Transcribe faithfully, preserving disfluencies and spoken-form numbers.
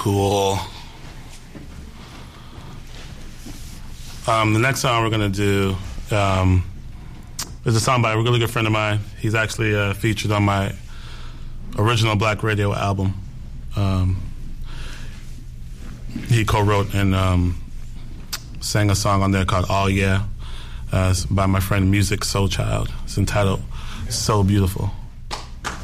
Cool. Um, the next song we're going to do um, is a song by a really good friend of mine. He's actually uh, featured on my original Black Radio album. Um, he co-wrote and um, sang a song on there called All Yeah uh, by my friend Music Soul Child. It's entitled So Beautiful.